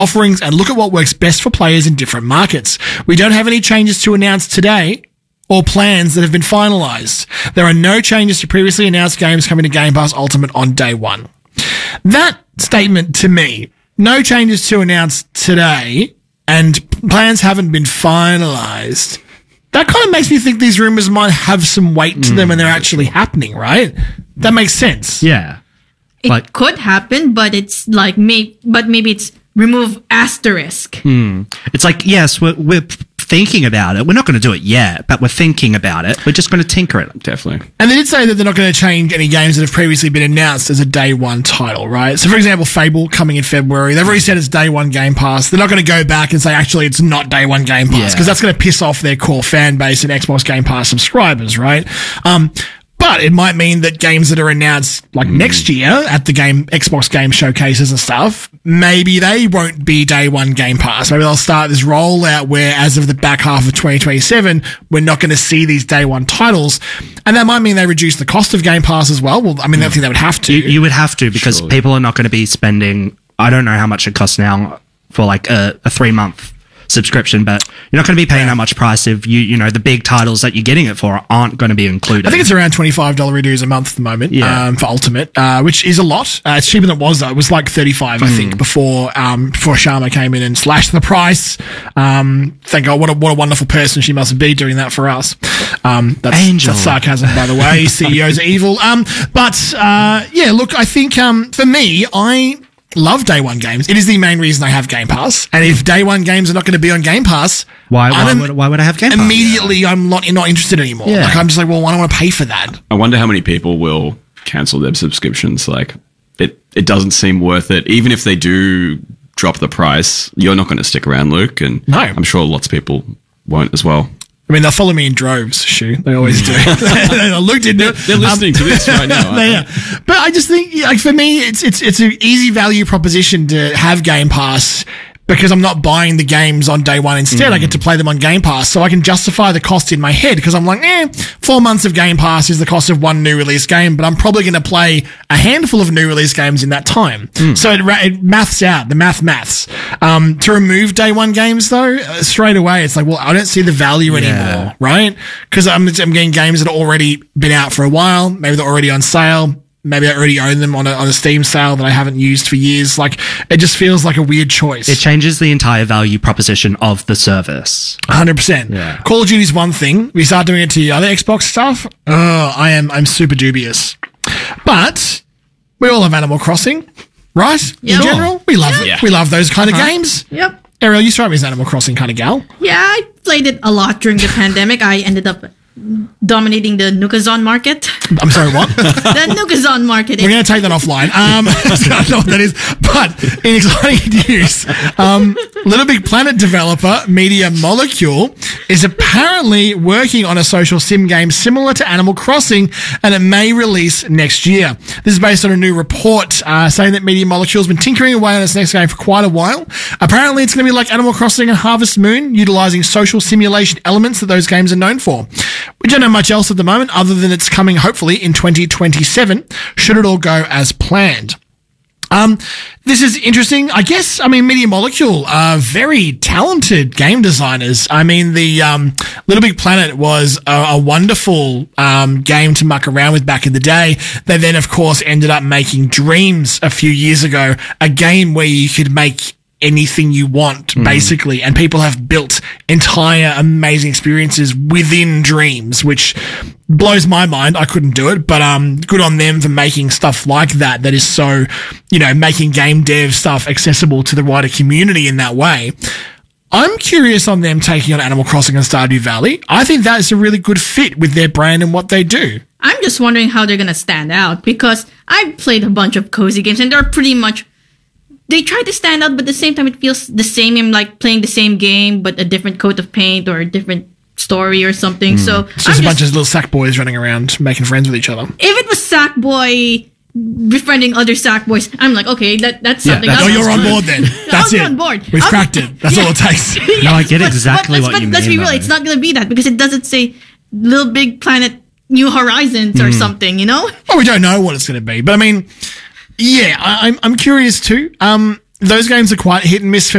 offerings and look at what works best for players in different markets. We don't have any changes to announce today or plans that have been finalized. There are no changes to previously announced games coming to Game Pass Ultimate on day one. That statement to me, no changes to announce today and plans haven't been finalized, that kind of makes me think these rumors might have some weight to them and they're actually happening, right? That makes sense. Yeah. It could happen, but it's like but maybe it's remove asterisk. It's like, yes, we're thinking about it. We're not going to do it yet, but we're thinking about it. We're just going to tinker it. Definitely. And they did say that they're not going to change any games that have previously been announced as a day one title, right? So, for example, Fable coming in February, they've already said it's day one Game Pass. They're not going to go back and say, actually, it's not day one Game Pass, because that's going to piss off their core fan base and Xbox Game Pass subscribers, right? But it might mean that games that are announced like next year at the Xbox game showcases and stuff, maybe they won't be day one Game Pass. Maybe they'll start this rollout where as of the back half of 2027, we're not going to see these day one titles. And that might mean they reduce the cost of Game Pass as well. Well, I mean, I think they would have to. You would have to, because people are not going to be spending, I don't know how much it costs now for like a 3-month subscription, but you're not going to be paying that much price if you know the big titles that you're getting it for aren't going to be included. I think it's around $25 reduce a month at the moment for Ultimate, which is a lot. It's cheaper than it was though. It was like $35 I think before Sharma came in and slashed the price. Thank God, what a wonderful person she must be doing that for us. That's sarcasm, by the way. CEOs are evil. Yeah, look, I think for me, I love day one games. It is the main reason I have Game Pass. And if day one games are not going to be on Game Pass, why would I have Game Pass? Immediately, I'm not interested anymore. Yeah. Like I'm just like, well, why do I want to pay for that? I wonder how many people will cancel their subscriptions. Like it doesn't seem worth it. Even if they do drop the price, you're not going to stick around, Luke. And no. I'm sure lots of people won't as well. I mean, they'll follow me in droves, Shu. They always do. Luke didn't. They're listening to this right now. But I just think, like, for me, it's an easy value proposition to have Game Pass because I'm not buying the games on day one. Instead, I get to play them on Game Pass, so I can justify the cost in my head because I'm like, 4 months of Game Pass is the cost of one new release game, but I'm probably going to play a handful of new release games in that time. So it maths out, the maths. To remove day one games, though, straight away, it's like, well, I don't see the value anymore, right? Because I'm getting games that have already been out for a while, maybe they're already on sale. Maybe I already own them on a Steam sale that I haven't used for years. Like, it just feels like a weird choice. It changes the entire value proposition of the service. 100%. Yeah. Call of Duty's one thing. We start doing it to the other Xbox stuff. I'm super dubious. But we all have Animal Crossing, right? Yep. In general, we love it. Yeah. We love those kind of games. Yep. Ariel, you strike me as an Animal Crossing kind of gal. Yeah, I played it a lot during the pandemic. I ended up dominating the Nukazon market. I'm sorry, what? The Nukazon market. We're going to take that offline. I don't know what that is. But in exciting news, Little Big Planet developer Media Molecule is apparently working on a social sim game similar to Animal Crossing, and it may release next year. This is based on a new report saying that Media Molecule has been tinkering away on its next game for quite a while. Apparently, it's going to be like Animal Crossing and Harvest Moon, utilizing social simulation elements that those games are known for. We don't know much else at the moment other than it's coming hopefully in 2027, should it all go as planned. This is interesting. I guess, Media Molecule are very talented game designers. I mean, the Little Big Planet was a wonderful game to muck around with back in the day. They then, of course, ended up making Dreams a few years ago, a game where you could make anything you want, basically. And people have built entire amazing experiences within Dreams, which blows my mind. I couldn't do it, but good on them for making stuff like that is so, making game dev stuff accessible to the wider community in that way. I'm curious on them taking on Animal Crossing and Stardew Valley. I think that is a really good fit with their brand and what they do. I'm just wondering how they're going to stand out, because I've played a bunch of cozy games and they're pretty much, they try to stand out, but at the same time it feels the same. I'm like playing the same game, but a different coat of paint or a different story or something. So it's just a bunch of little sack boys running around making friends with each other. If it was Sackboy befriending other Sackboys, I'm like, okay, that's something else. Oh, you're on board then. That's it. On board. We've cracked it. That's all it takes. No, I get exactly what you mean. Let's be real, it's not going to be that, because it doesn't say Little Big Planet New Horizons or something, Well, we don't know what it's going to be, but yeah, I'm curious too. those games are quite hit and miss for